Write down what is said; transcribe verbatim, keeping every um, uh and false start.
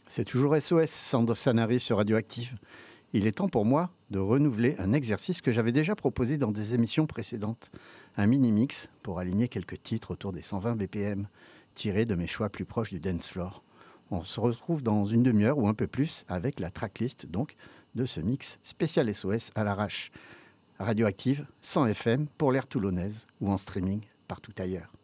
C'est toujours S O S, Sound of Sanary sur Radioactive. Il est temps pour moi de renouveler un exercice que j'avais déjà proposé dans des émissions précédentes. Un mini-mix pour aligner quelques titres autour des cent vingt B P M, tirés de mes choix plus proches du dance floor. On se retrouve dans une demi-heure ou un peu plus avec la tracklist donc de ce mix spécial S O S à l'arrache. Radioactive, cent F M pour l'air toulonnaise ou en streaming partout ailleurs.